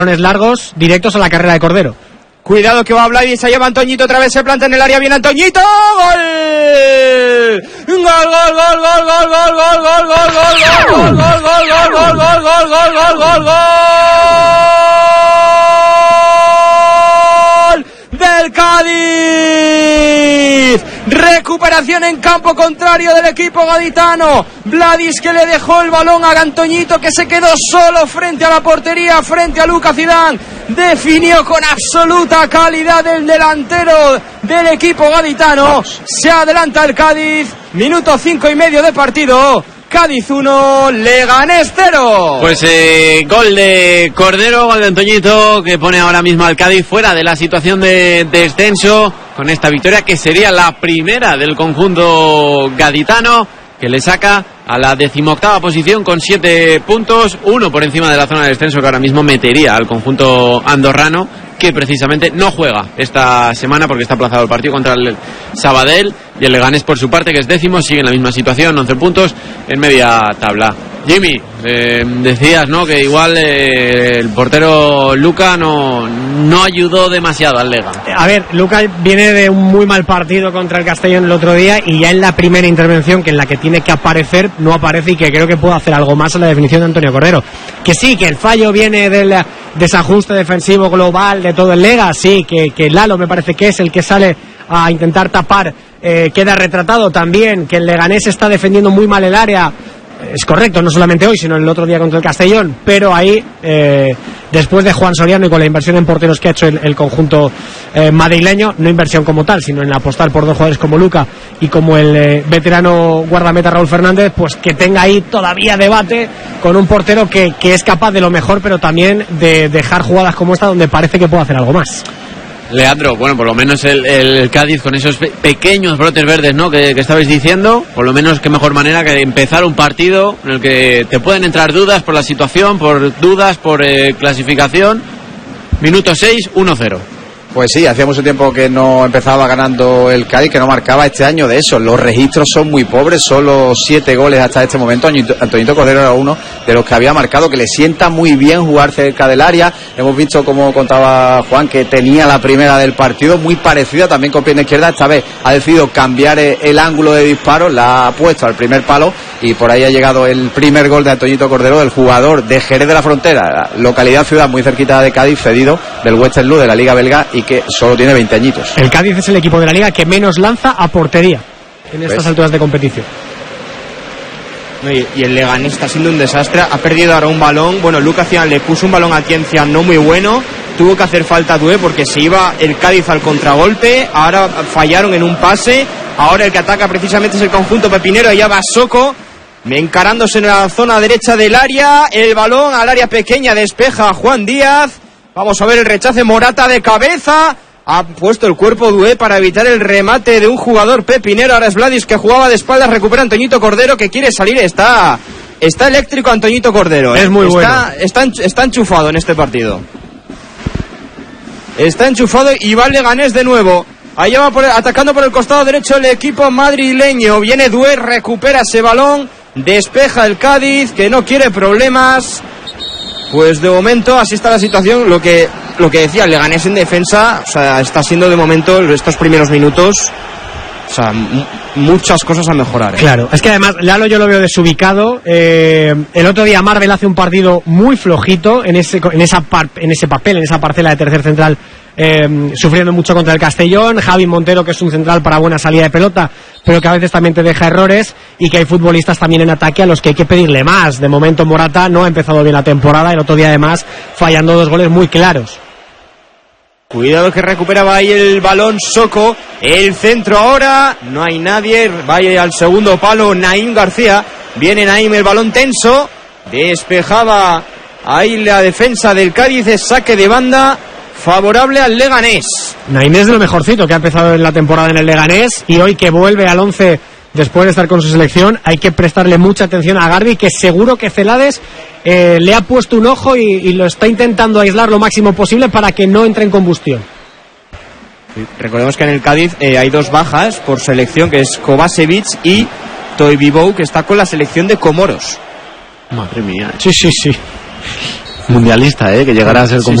largos directos a la carrera de Cordero. Cuidado que va Vladi, se lleva Antoñito, otra vez se planta en el área, viene Antoñito, ¡gol! ¡Gol, gol, gol, gol, gol, gol, gol, gol, gol, gol, gol, gol, gol, gol, gol, gol, gol, gol, gol, gol del Cádiz! Recuperación en campo contrario del equipo gaditano. Vladis que le dejó el balón a Antoñito, que se quedó solo frente a la portería, frente a Lucas Zidane. Definió con absoluta calidad el delantero del equipo gaditano. Se adelanta el Cádiz. Minuto 5:30 de partido. Cádiz 1, Leganés 0. Pues gol de Cordero, gol de Antoñito, que pone ahora mismo al Cádiz fuera de la situación de descenso, con esta victoria que sería la primera del conjunto gaditano, que le saca a la 18ª posición con 7 puntos, 1 por encima de la zona de descenso, que ahora mismo metería al conjunto andorrano, que precisamente no juega esta semana porque está aplazado el partido contra el Sabadell. Y el Leganés, por su parte, que es 10º, sigue en la misma situación, 11 puntos en media tabla. Jimmy, decías, ¿no?, que igual el portero Luca no ayudó demasiado al Lega. A ver, Luca viene de un muy mal partido contra el Castellón el otro día, y ya en la primera intervención, que en la que tiene que aparecer, no aparece, y que creo que puede hacer algo más en la definición de Antonio Cordero. Que sí, que el fallo viene del desajuste defensivo global de todo el Lega, sí, que Lalo me parece que es el que sale a intentar tapar, queda retratado también, que el Leganés está defendiendo muy mal el área. Es correcto, no solamente hoy, sino el otro día contra el Castellón, pero ahí, después de Juan Soriano y con la inversión en porteros que ha hecho el conjunto madrileño, no inversión como tal, sino en apostar por dos jugadores como Luca y como el veterano guardameta Raúl Fernández, pues que tenga ahí todavía debate con un portero que es capaz de lo mejor, pero también de dejar jugadas como esta donde parece que puede hacer algo más. Leandro, bueno, por lo menos el Cádiz con esos pequeños brotes verdes, ¿no?, que estabais diciendo, por lo menos qué mejor manera que empezar un partido en el que te pueden entrar dudas por la situación, por dudas, por clasificación. Minuto 6, 1-0. Pues sí, hacía mucho tiempo que no empezaba ganando el Cádiz, que no marcaba este año de eso. Los registros son muy pobres, solo 7 goles hasta este momento. Antoñito Cordero era uno de los que había marcado, que le sienta muy bien jugar cerca del área. Hemos visto, como contaba Juan, que tenía la primera del partido, muy parecida también con pierna izquierda. Esta vez ha decidido cambiar el ángulo de disparo, la ha puesto al primer palo, y por ahí ha llegado el primer gol de Antoñito Cordero, del jugador de Jerez de la Frontera, localidad ciudad muy cerquita de Cádiz, cedido del Western Lou de la Liga Belga, y que solo tiene 20 añitos. El Cádiz es el equipo de la Liga que menos lanza a portería en estas alturas de competición. Y el Leganés está siendo un desastre, ha perdido ahora un balón. Bueno, Lucas Cian le puso un balón a Ciencia no muy bueno, tuvo que hacer falta Dué porque se iba el Cádiz al contragolpe. Ahora fallaron en un pase, ahora el que ataca precisamente es el conjunto pepinero. Allá va Soko, encarándose en la zona derecha del área, el balón al área pequeña, despeja Juan Díaz. Vamos a ver el rechace, Morata de cabeza, ha puesto el cuerpo Dué para evitar el remate de un jugador pepinero. Ahora es Vladis, que jugaba de espaldas, recupera Antoñito Cordero, que quiere salir. Está eléctrico Antoñito Cordero, es muy bueno, está enchufado en este partido, está enchufado. Y va el Leganés de nuevo. Allá va atacando por el costado derecho el equipo madrileño. Viene Dué, recupera ese balón, despeja el Cádiz, que no quiere problemas. Pues de momento así está la situación. Lo que decía, el Leganés en defensa, o sea, está siendo de momento estos primeros minutos, o sea, muchas cosas a mejorar. Claro, es que además Lalo yo lo veo desubicado. El otro día Marvel hace un partido muy flojito en ese papel, en esa parcela de tercer central, sufriendo mucho contra el Castellón. Javi Montero, que es un central para buena salida de pelota, pero que a veces también te deja errores, y que hay futbolistas también en ataque a los que hay que pedirle más. De momento Morata no ha empezado bien la temporada, el otro día además fallando 2 goles muy claros. Cuidado que recuperaba ahí el balón Soko, el centro ahora, no hay nadie, vaya al segundo palo Naim García, viene Naim, el balón tenso, despejaba ahí la defensa del Cádiz, es saque de banda favorable al Leganés. Naim es de lo mejorcito que ha empezado en la temporada en el Leganés, y hoy que vuelve al 11 después de estar con su selección, hay que prestarle mucha atención a Garbi, que seguro que Celades le ha puesto un ojo y lo está intentando aislar lo máximo posible para que no entre en combustión. Recordemos que en el Cádiz hay 2 bajas por selección, que es Kovacevic y Toibibou, que está con la selección de Comoros. Madre mía. Sí. mundialista, que llegará a ser como